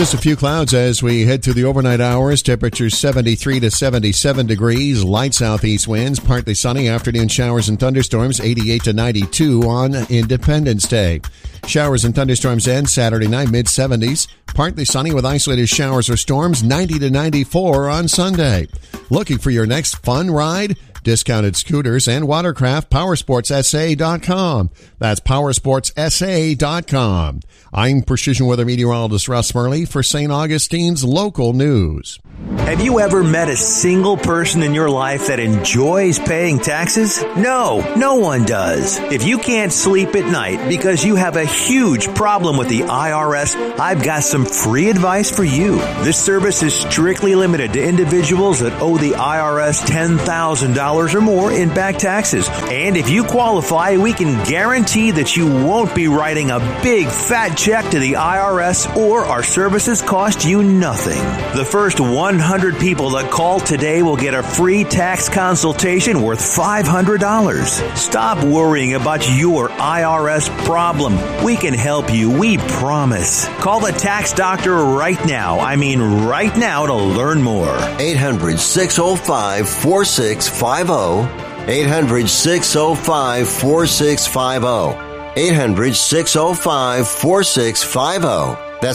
Just a few clouds as we head through the overnight hours. Temperatures 73 to 77 degrees. Light southeast winds. Partly sunny. Afternoon showers and thunderstorms. 88 to 92 on Independence Day. Showers and thunderstorms end Saturday night, mid-70s. Partly sunny with isolated showers or storms. 90 to 94 on Sunday. Looking for your next fun ride? Discounted scooters and watercraft, PowersportsSA.com. That's PowersportsSA.com. I'm Precision Weather Meteorologist Russ Murley for St. Augustine's Local News. Have you ever met a single person in your life that enjoys paying taxes? No, no one does. If you can't sleep at night because you have a huge problem with the IRS, I've got some free advice for you. This service is strictly limited to individuals that owe the IRS $10,000 or more in back taxes. And if you qualify, we can guarantee that you won't be writing a big fat check to the IRS, or our services cost you nothing. The first 100 people that call today will get a free tax consultation worth $500. Stop worrying about your IRS problem. We can help you, we promise. Call the tax doctor right now. I mean right now to learn more. 800-605-4650. 800-605-4650. 800-605-4650. That's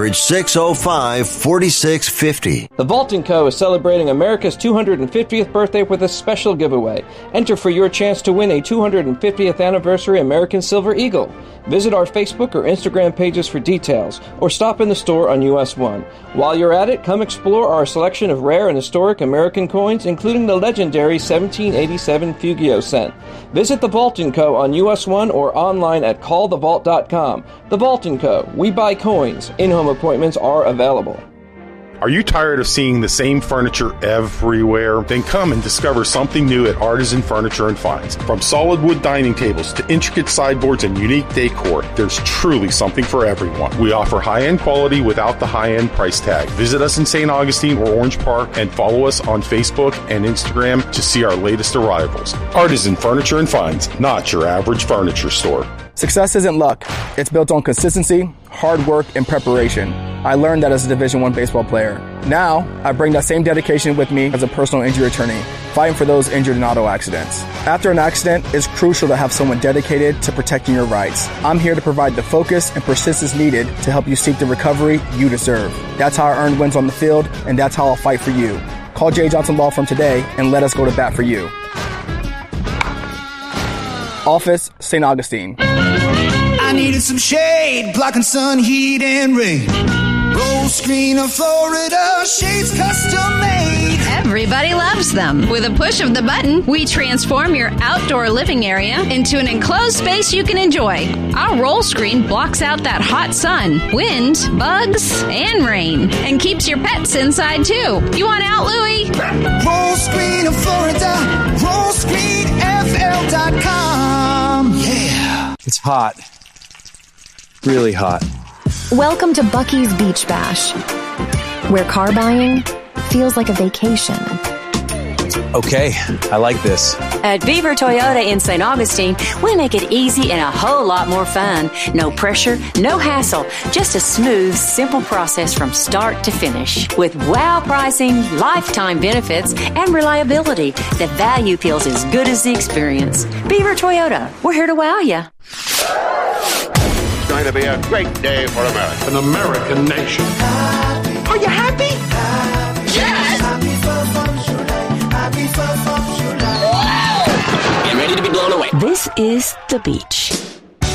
800-605-4650. The Vault & Co. is celebrating America's 250th birthday with a special giveaway. Enter for your chance to win a 250th anniversary American Silver Eagle. Visit our Facebook or Instagram pages for details, or stop in the store on US 1. While you're at it, come explore our selection of rare and historic American coins, including the legendary 1787 Fugio cent. Visit The Vault & Co. on US 1 or online at callthevault.com. The Vault & Co. We buy coins. In-home appointments are available. Are you tired of seeing the same furniture everywhere? Then come and discover something new at Artisan Furniture and Finds. From solid wood dining tables to intricate sideboards and unique decor, there's truly something for everyone. We offer high-end quality without the high-end price tag. Visit us in St. Augustine or Orange Park and follow us on Facebook and Instagram to see our latest arrivals. Artisan Furniture and Finds, not your average furniture store. Success isn't luck. It's built on consistency, hard work, and preparation. I learned that as a Division I baseball player. Now, I bring that same dedication with me as a personal injury attorney, fighting for those injured in auto accidents. After an accident, it's crucial to have someone dedicated to protecting your rights. I'm here to provide the focus and persistence needed to help you seek the recovery you deserve. That's how I earned wins on the field, and that's how I'll fight for you. Call J. Johnson Law Firm today and let us go to bat for you. Office, St. Augustine. I needed some shade, blocking sun, heat, and rain. Roll screen of Florida, shades custom made. Everybody loves them. With a push of the button, we transform your outdoor living area into an enclosed space you can enjoy. Our roll screen blocks out that hot sun, wind, bugs, and rain, and keeps your pets inside too. You want out, Louie? Roll screen of Florida, rollscreenfl.com. Yeah. It's hot. Really hot. Welcome to Buc-ee's Beach Bash, where car buying feels like a vacation. Okay, I like this. At Beaver Toyota in St. Augustine, we make it easy and a whole lot more fun. No pressure, no hassle, just a smooth, simple process from start to finish. With wow pricing, lifetime benefits, and reliability, the value feels as good as the experience. Beaver Toyota, we're here to wow you. It's going to be a great day for America. An American nation. Are you happy? Yes! Get ready to be blown away. This is the beach.